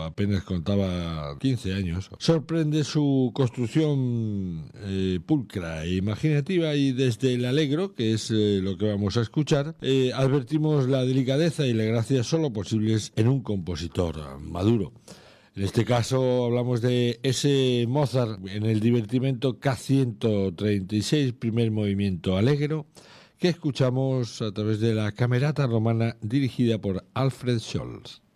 apenas contaba 15 años. Sorprende su construcción pulcra e imaginativa, y desde el Allegro, que es lo que vamos a escuchar, advertimos la delicadeza y la gracia solo posibles en un compositor maduro. En este caso hablamos de ese Mozart en el divertimento K136, primer movimiento Allegro, que escuchamos a través de la Camerata Romana dirigida por Alfred Scholz.